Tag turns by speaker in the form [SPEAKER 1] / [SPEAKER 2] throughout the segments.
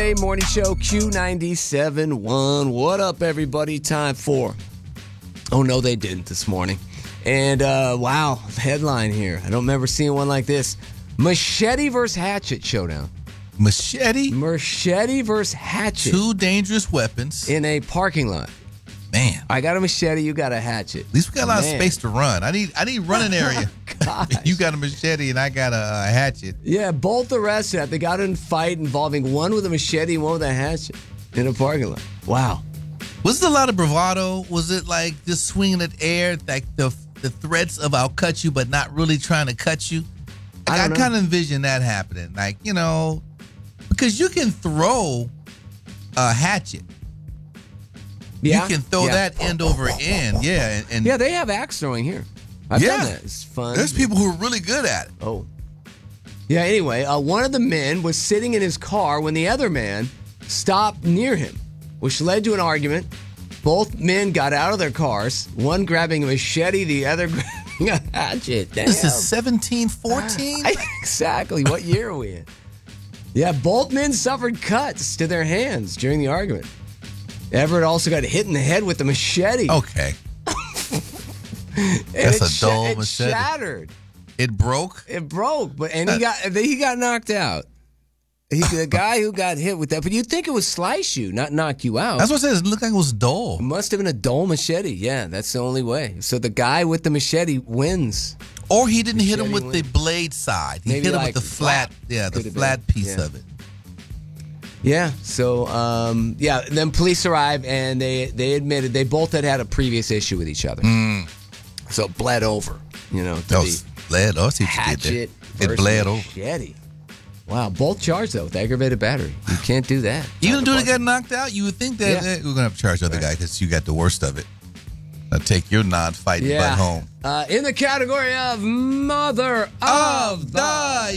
[SPEAKER 1] Monday morning show, Q97.1. What up, everybody? Time for... Oh, no, they didn't this morning. And, wow, headline here. I don't remember seeing one like this. Machete versus hatchet showdown.
[SPEAKER 2] Machete
[SPEAKER 1] versus hatchet.
[SPEAKER 2] Two dangerous weapons.
[SPEAKER 1] In a parking lot.
[SPEAKER 2] Man.
[SPEAKER 1] I got a machete, you got a hatchet.
[SPEAKER 2] At least we got a lot of space to run. I need running area. You got a machete and I got a hatchet.
[SPEAKER 1] Yeah, both arrested. They got in a fight involving one with a machete and one with a hatchet in a parking lot. Wow.
[SPEAKER 2] Was it a lot of bravado? Was it like just swinging at air, like the threats of I'll cut you, but not really trying to cut you? I kind of envision that happening. Like, you know, because you can throw a hatchet.
[SPEAKER 1] Yeah.
[SPEAKER 2] You can throw that end over end. Yeah. And
[SPEAKER 1] yeah, they have axe throwing here. I've done that. It's fun.
[SPEAKER 2] There's people who are really good at it.
[SPEAKER 1] Oh. Yeah, anyway, one of the men was sitting in his car when the other man stopped near him, which led to an argument. Both men got out of their cars, one grabbing a machete, the other grabbing a hatchet. Damn.
[SPEAKER 2] This is 1714?
[SPEAKER 1] Exactly. What year are we in? Yeah, both men suffered cuts to their hands during the argument. Everett also got hit in the head with the machete.
[SPEAKER 2] Okay. That's a dull machete.
[SPEAKER 1] It shattered.
[SPEAKER 2] It broke?
[SPEAKER 1] It broke, but he got knocked out. The guy who got hit with that, but you'd think it would slice you, not knock you out.
[SPEAKER 2] That's what I said. It looked like it was dull.
[SPEAKER 1] It must have been a dull machete. Yeah, that's the only way. So the guy with the machete wins.
[SPEAKER 2] Or he didn't hit him with the blade side. He hit him with the flat, the flat piece of it.
[SPEAKER 1] Yeah. So, then police arrived and they admitted they both had a previous issue with each other. So it bled over,
[SPEAKER 2] bled. Oh, see what
[SPEAKER 1] hatchet
[SPEAKER 2] you did there. It bled over.
[SPEAKER 1] Machete. Wow, both charged though with aggravated battery. You can't do that.
[SPEAKER 2] Even though they got knocked out, you would think that we're gonna have to charge the other guy because you got the worst of it. Now take your non-fighting butt home.
[SPEAKER 1] In the category of Mother of the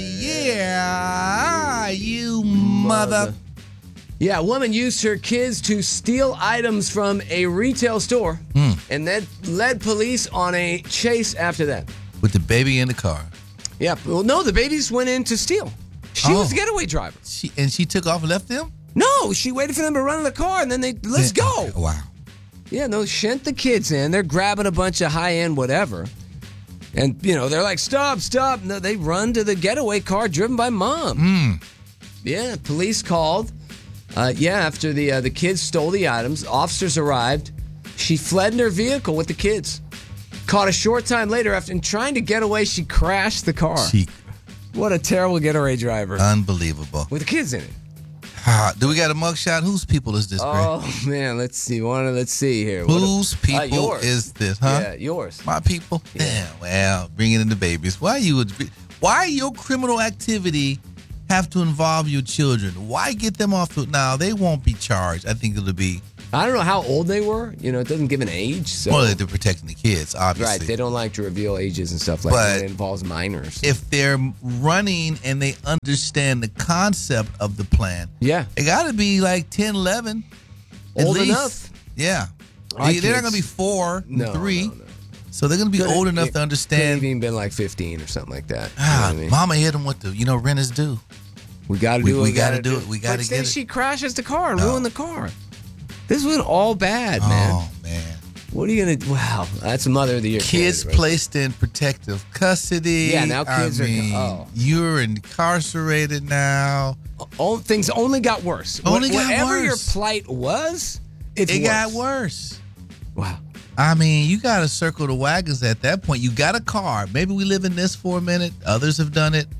[SPEAKER 2] Year, you mother.
[SPEAKER 1] Yeah, a woman used her kids to steal items from a retail store and then led police on a chase after that.
[SPEAKER 2] With the baby in the car.
[SPEAKER 1] Yeah, well, no, the babies went in to steal. She was the getaway driver.
[SPEAKER 2] She took off and left them?
[SPEAKER 1] No, she waited for them to run in the car and then let's go.
[SPEAKER 2] Wow.
[SPEAKER 1] Yeah, no, sent the kids in. They're grabbing a bunch of high-end whatever. And, they're like, stop. No, they run to the getaway car driven by mom. Yeah, police called. After the kids stole the items, officers arrived. She fled in her vehicle with the kids. Caught a short time later after trying to get away, she crashed the car. What a terrible getaway driver.
[SPEAKER 2] Unbelievable.
[SPEAKER 1] With the kids in it.
[SPEAKER 2] Do we got a mugshot? Whose people is this, Greg?
[SPEAKER 1] Oh, man, let's see. Let's see here.
[SPEAKER 2] Whose people is this, huh?
[SPEAKER 1] Yeah, yours.
[SPEAKER 2] My people? Yeah, well, bringing in the babies. Why your criminal activity have to involve your children? Why get them off? Now, they won't be charged. I think it'll be...
[SPEAKER 1] I don't know how old they were. It doesn't give an age. So.
[SPEAKER 2] Well, they're protecting the kids, obviously.
[SPEAKER 1] Right. They don't like to reveal ages and stuff like that. It involves minors.
[SPEAKER 2] If they're running and they understand the concept of the plan, it got to be like 10, 11.
[SPEAKER 1] Old enough.
[SPEAKER 2] Yeah. They're not going to be 4 and 3. No. So they're going to be old enough to understand.
[SPEAKER 1] Could have even been like 15 or something like that.
[SPEAKER 2] Mama hit them with the, rent is due.
[SPEAKER 1] We got to do it.
[SPEAKER 2] We got to do it. We got to get it.
[SPEAKER 1] She crashes the car and ruined the car. This went all bad, man.
[SPEAKER 2] Oh, man.
[SPEAKER 1] What are you going to do? Wow, that's a Mother of the Year.
[SPEAKER 2] Kids placed in protective custody.
[SPEAKER 1] Yeah, now kids are...
[SPEAKER 2] You're incarcerated now.
[SPEAKER 1] Things only got worse. Whatever your plight was, it
[SPEAKER 2] got worse.
[SPEAKER 1] Wow.
[SPEAKER 2] You got to circle the wagons at that point. You got a car. Maybe we live in this for a minute. Others have done it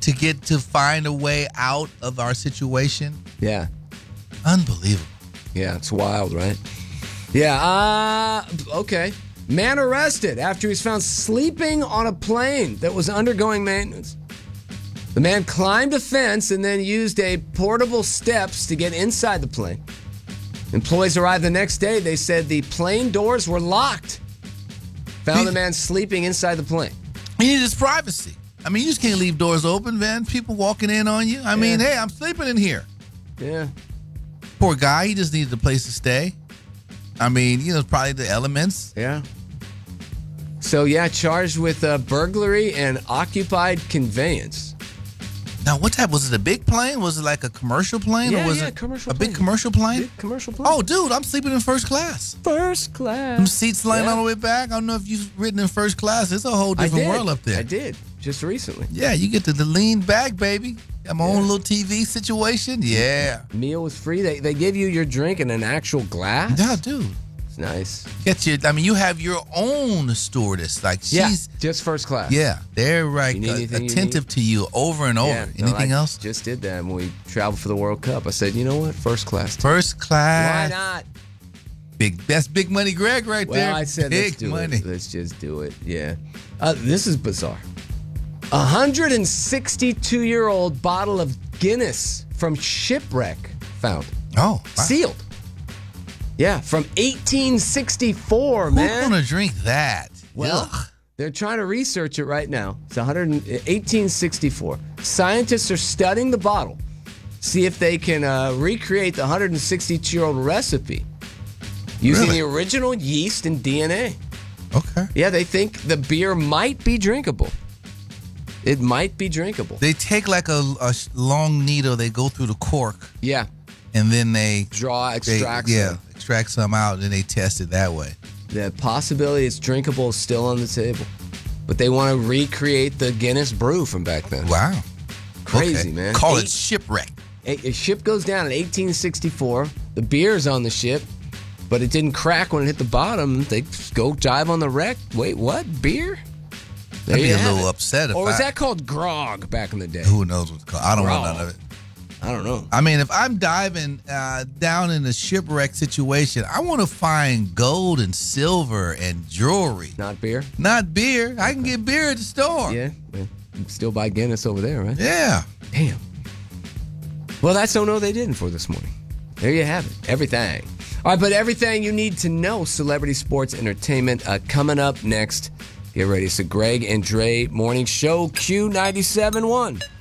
[SPEAKER 2] to find a way out of our situation.
[SPEAKER 1] Yeah.
[SPEAKER 2] Unbelievable.
[SPEAKER 1] Yeah, it's wild, right? Yeah, okay. Man arrested after he was found sleeping on a plane that was undergoing maintenance. The man climbed a fence and then used portable steps to get inside the plane. Employees arrived the next day. They said the plane doors were locked. Found the man sleeping inside the plane.
[SPEAKER 2] He needed his privacy. You just can't leave doors open, man. People walking in on you. Hey, I'm sleeping in here.
[SPEAKER 1] Yeah.
[SPEAKER 2] Poor guy, he just needed a place to stay. Probably the elements.
[SPEAKER 1] Yeah. So, charged with burglary and occupied conveyance.
[SPEAKER 2] Now, what type? Was it a big plane? Was it like a commercial plane?
[SPEAKER 1] Yeah,
[SPEAKER 2] or was
[SPEAKER 1] yeah,
[SPEAKER 2] it
[SPEAKER 1] commercial
[SPEAKER 2] a
[SPEAKER 1] plane.
[SPEAKER 2] big commercial plane?
[SPEAKER 1] Big commercial plane.
[SPEAKER 2] Oh, dude, I'm sleeping in first class.
[SPEAKER 1] First class.
[SPEAKER 2] Them seats laying
[SPEAKER 1] Yeah.
[SPEAKER 2] all the way back. I don't know if you've ridden in first class. It's a whole different world up there.
[SPEAKER 1] I did, just recently.
[SPEAKER 2] Yeah, you get to lean back, baby. Got my own little TV situation. Yeah.
[SPEAKER 1] Meal was free. They give you your drink in an actual glass.
[SPEAKER 2] Yeah, dude.
[SPEAKER 1] It's nice.
[SPEAKER 2] You have your own stewardess. Like she's
[SPEAKER 1] just first class.
[SPEAKER 2] Yeah, they're
[SPEAKER 1] You need anything you
[SPEAKER 2] attentive to you over and over.
[SPEAKER 1] Yeah, no,
[SPEAKER 2] Anything
[SPEAKER 1] I
[SPEAKER 2] else?
[SPEAKER 1] Just did that when we traveled for the World Cup. I said, you know what? First class.
[SPEAKER 2] First class.
[SPEAKER 1] Why not?
[SPEAKER 2] That's big money, Greg, right there.
[SPEAKER 1] Well, I said
[SPEAKER 2] big
[SPEAKER 1] let's do
[SPEAKER 2] money.
[SPEAKER 1] it. Let's just do it. Yeah. This is bizarre. 162-year-old bottle of Guinness from shipwreck found.
[SPEAKER 2] Oh, wow.
[SPEAKER 1] Sealed. Yeah, from 1864, man.
[SPEAKER 2] Who's gonna drink that?
[SPEAKER 1] Well,
[SPEAKER 2] Ugh.
[SPEAKER 1] they're trying to research it right now. It's 1864. Scientists are studying the bottle, see if they can recreate the 162-year-old recipe using the original yeast and DNA.
[SPEAKER 2] Okay.
[SPEAKER 1] Yeah, they think the beer might be drinkable. It might be drinkable.
[SPEAKER 2] They take like a long needle, they go through the cork,
[SPEAKER 1] Yeah,
[SPEAKER 2] and then they
[SPEAKER 1] extract some.
[SPEAKER 2] extract some out, and then they test it that way.
[SPEAKER 1] The possibility it's drinkable is still on the table. But they want to recreate the Guinness brew from back then.
[SPEAKER 2] Wow.
[SPEAKER 1] Crazy,
[SPEAKER 2] Okay.
[SPEAKER 1] man.
[SPEAKER 2] Call it shipwreck.
[SPEAKER 1] A ship goes down in 1864. The beer's on the ship, but it didn't crack when it hit the bottom. They go dive on the wreck. Wait, what? Beer?
[SPEAKER 2] I'd be a
[SPEAKER 1] have
[SPEAKER 2] little
[SPEAKER 1] it.
[SPEAKER 2] upset if
[SPEAKER 1] Or was that called grog back in the day?
[SPEAKER 2] Who knows what's called? I don't know
[SPEAKER 1] Grog.
[SPEAKER 2] none of it.
[SPEAKER 1] I don't know.
[SPEAKER 2] I mean, if I'm diving down in a shipwreck situation, I want to find gold and silver and jewelry.
[SPEAKER 1] Not beer?
[SPEAKER 2] Not beer. I can get beer at the store.
[SPEAKER 1] Yeah. You can still buy Guinness over there, right?
[SPEAKER 2] Yeah.
[SPEAKER 1] Damn. Well, that's Don't Know They Didn't for this morning. There you have it. Everything. All right, but everything you need to know, celebrity sports entertainment, coming up next. Get ready. It's the Greg and Dre Morning Show, Q97.1.